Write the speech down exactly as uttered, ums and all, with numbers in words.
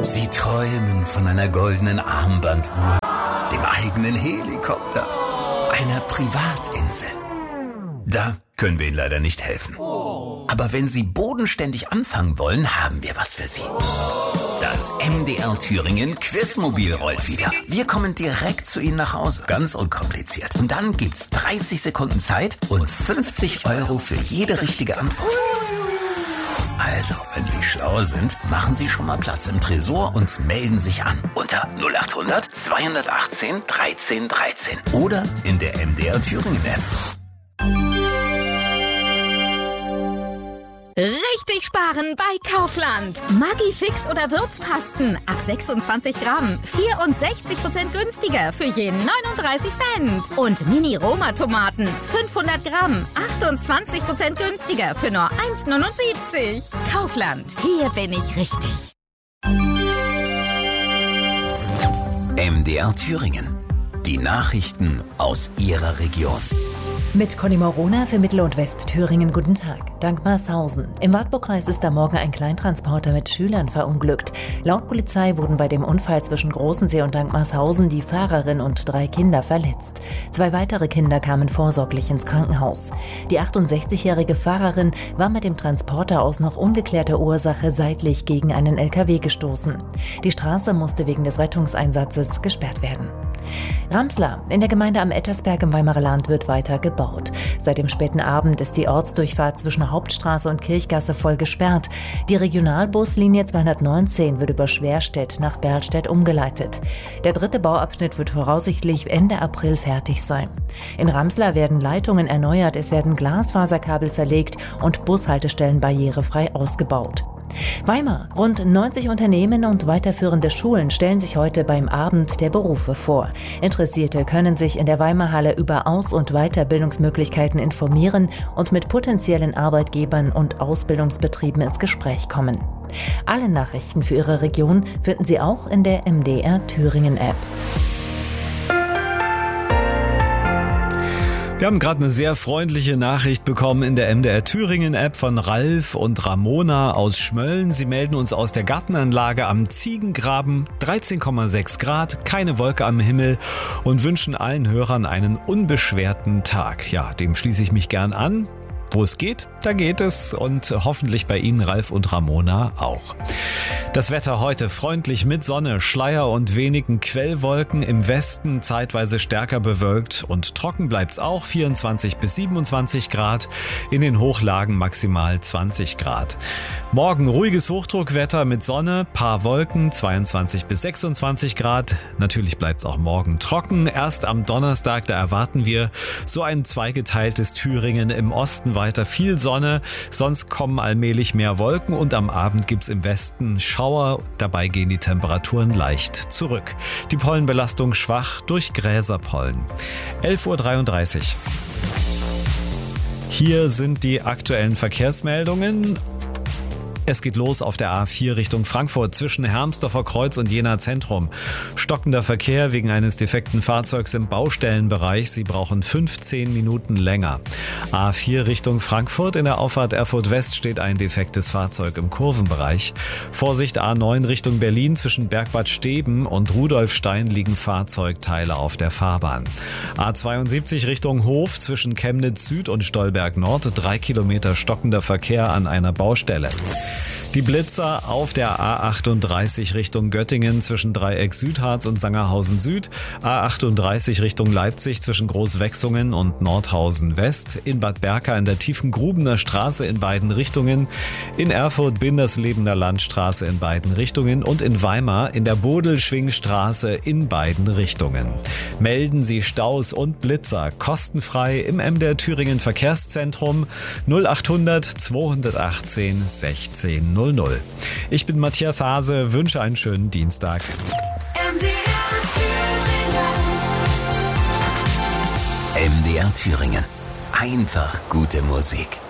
Sie träumen von einer goldenen Armbanduhr, dem eigenen Helikopter, einer Privatinsel. Da können wir Ihnen leider nicht helfen. Aber wenn Sie bodenständig anfangen wollen, haben wir was für Sie. Das M D R Thüringen Quizmobil rollt wieder. Wir kommen direkt zu Ihnen nach Hause. Ganz unkompliziert. Und dann gibt's dreißig Sekunden Zeit und fünfzig Euro für jede richtige Antwort. Also, wenn Sie schlau sind, machen Sie schon mal Platz im Tresor und melden sich an. Unter null acht hundert zweihundertachtzehn dreizehn dreizehn. Oder in der M D R Thüringen App. Richtig sparen bei Kaufland. Maggi Fix oder Würzpasten ab sechsundzwanzig Gramm. vierundsechzig Prozent günstiger für jeden neununddreißig Cent. Und Mini-Roma-Tomaten fünfhundert Gramm. achtundzwanzig Prozent günstiger für nur eins neunundsiebzig. Kaufland. Hier bin ich richtig. M D R Thüringen. Die Nachrichten aus Ihrer Region. Mit Conny Morona für Mittel- und Westthüringen. Guten Tag. Dankmarshausen. Im Wartburgkreis ist am Morgen ein Kleintransporter mit Schülern verunglückt. Laut Polizei wurden bei dem Unfall zwischen Großensee und Dankmarshausen die Fahrerin und drei Kinder verletzt. Zwei weitere Kinder kamen vorsorglich ins Krankenhaus. Die achtundsechzigjährige Fahrerin war mit dem Transporter aus noch ungeklärter Ursache seitlich gegen einen L K W gestoßen. Die Straße musste wegen des Rettungseinsatzes gesperrt werden. Ramsler. In der Gemeinde am Ettersberg im Weimarer Land wird weiter gebaut. Seit dem späten Abend ist die Ortsdurchfahrt zwischen Hauptstraße und Kirchgasse voll gesperrt. Die Regionalbuslinie zweihundertneunzehn wird über Schwerstedt nach Berlstedt umgeleitet. Der dritte Bauabschnitt wird voraussichtlich Ende April fertig sein. In Ramsler werden Leitungen erneuert, es werden Glasfaserkabel verlegt und Bushaltestellen barrierefrei ausgebaut. Weimar. Rund neunzig Unternehmen und weiterführende Schulen stellen sich heute beim Abend der Berufe vor. Interessierte können sich in der Weimarhalle über Aus- und Weiterbildungsmöglichkeiten informieren und mit potenziellen Arbeitgebern und Ausbildungsbetrieben ins Gespräch kommen. Alle Nachrichten für Ihre Region finden Sie auch in der M D R Thüringen App. Wir haben gerade eine sehr freundliche Nachricht bekommen in der M D R Thüringen App von Ralf und Ramona aus Schmölln. Sie melden uns aus der Gartenanlage am Ziegengraben, dreizehn Komma sechs Grad, keine Wolke am Himmel und wünschen allen Hörern einen unbeschwerten Tag. Ja, dem schließe ich mich gern an. Wo es geht, da geht es und hoffentlich bei Ihnen, Ralf und Ramona, auch. Das Wetter heute freundlich mit Sonne, Schleier und wenigen Quellwolken, im Westen zeitweise stärker bewölkt und trocken bleibt's auch, vierundzwanzig bis siebenundzwanzig Grad, in den Hochlagen maximal zwanzig Grad. Morgen ruhiges Hochdruckwetter mit Sonne, paar Wolken, zweiundzwanzig bis sechsundzwanzig Grad. Natürlich bleibt's auch morgen trocken. Erst am Donnerstag, da erwarten wir so ein zweigeteiltes Thüringen, im Osten weiter viel Sonne, sonst kommen allmählich mehr Wolken und am Abend gibt's im Westen Schauer, dabei gehen die Temperaturen leicht zurück. Die Pollenbelastung schwach durch Gräserpollen. elf Uhr dreiunddreißig. Hier sind die aktuellen Verkehrsmeldungen. Es geht los auf der A vier Richtung Frankfurt zwischen Hermsdorfer Kreuz und Jena Zentrum. Stockender Verkehr wegen eines defekten Fahrzeugs im Baustellenbereich. Sie brauchen fünfzehn Minuten länger. A vier Richtung Frankfurt, in der Auffahrt Erfurt West steht ein defektes Fahrzeug im Kurvenbereich. Vorsicht A neun Richtung Berlin zwischen Bergbad Steben und Rudolfstein liegen Fahrzeugteile auf der Fahrbahn. A zweiundsiebzig Richtung Hof zwischen Chemnitz Süd und Stolberg Nord. Drei Kilometer stockender Verkehr an einer Baustelle. Die Blitzer auf der A achtunddreißig Richtung Göttingen zwischen Dreieck Südharz und Sangerhausen Süd, A achtunddreißig Richtung Leipzig zwischen Großwechsungen und Nordhausen West, in Bad Berka in der Tiefengrubener Straße in beiden Richtungen, in Erfurt Binderslebener Landstraße in beiden Richtungen und in Weimar in der Bodelschwingstraße in beiden Richtungen. Melden Sie Staus und Blitzer kostenfrei im M D R Thüringen Verkehrszentrum null achthundert zweihundertachtzehn sechzehn null null. Ich bin Matthias Hase, wünsche einen schönen Dienstag. M D R Thüringen. M D R Thüringen. Einfach gute Musik.